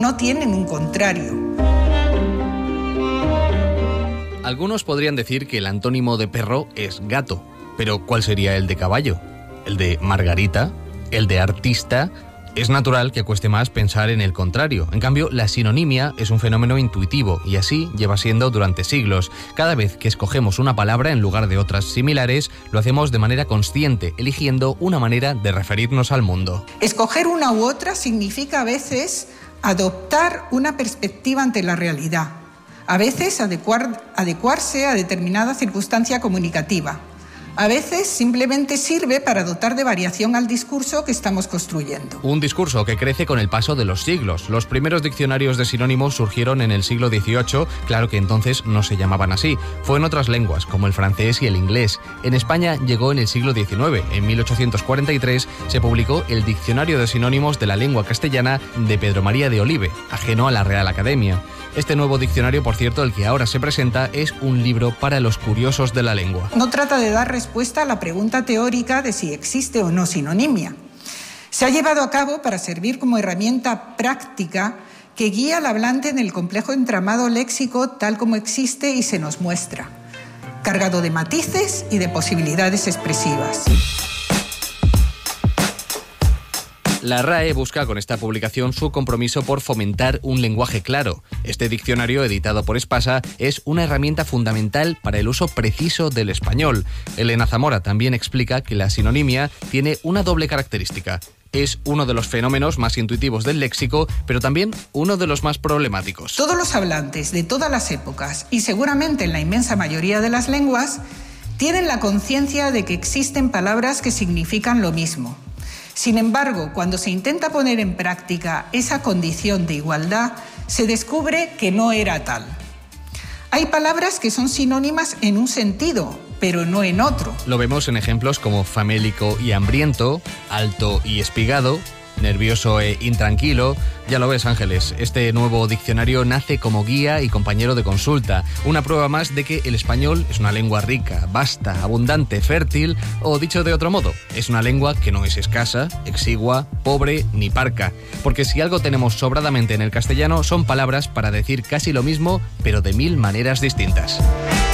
no tienen un contrario. Algunos podrían decir que el antónimo de perro es gato, pero ¿cuál sería el de caballo? ¿El de margarita? ¿El de artista? Es natural que cueste más pensar en el contrario. En cambio, la sinonimia es un fenómeno intuitivo y así lleva siendo durante siglos. Cada vez que escogemos una palabra en lugar de otras similares, lo hacemos de manera consciente, eligiendo una manera de referirnos al mundo. Escoger una u otra significa a veces adoptar una perspectiva ante la realidad, a veces adecuarse a determinada circunstancia comunicativa. A veces simplemente sirve para dotar de variación al discurso que estamos construyendo. Un discurso que crece con el paso de los siglos. Los primeros diccionarios de sinónimos surgieron en el siglo XVIII, claro que entonces no se llamaban así. Fue en otras lenguas, como el francés y el inglés. En España llegó en el siglo XIX. En 1843 se publicó el Diccionario de Sinónimos de la Lengua Castellana de Pedro María de Olive, ajeno a la Real Academia. Este nuevo diccionario, por cierto, el que ahora se presenta, es un libro para los curiosos de la lengua. No trata de dar respuesta a la pregunta teórica de si existe o no sinonimia. Se ha llevado a cabo para servir como herramienta práctica que guía al hablante en el complejo entramado léxico tal como existe y se nos muestra, cargado de matices y de posibilidades expresivas. La RAE busca con esta publicación su compromiso por fomentar un lenguaje claro. Este diccionario, editado por Espasa, es una herramienta fundamental para el uso preciso del español. Elena Zamora también explica que la sinonimia tiene una doble característica. Es uno de los fenómenos más intuitivos del léxico, pero también uno de los más problemáticos. Todos los hablantes de todas las épocas, y seguramente en la inmensa mayoría de las lenguas, tienen la conciencia de que existen palabras que significan lo mismo. Sin embargo, cuando se intenta poner en práctica esa condición de igualdad, se descubre que no era tal. Hay palabras que son sinónimas en un sentido, pero no en otro. Lo vemos en ejemplos como famélico y hambriento, alto y espigado, nervioso e intranquilo. Ya lo ves, Ángeles, este nuevo diccionario nace como guía y compañero de consulta, una prueba más de que el español es una lengua rica, vasta, abundante, fértil, o dicho de otro modo, es una lengua que no es escasa, exigua, pobre ni parca, porque si algo tenemos sobradamente en el castellano son palabras para decir casi lo mismo, pero de 1000 maneras distintas.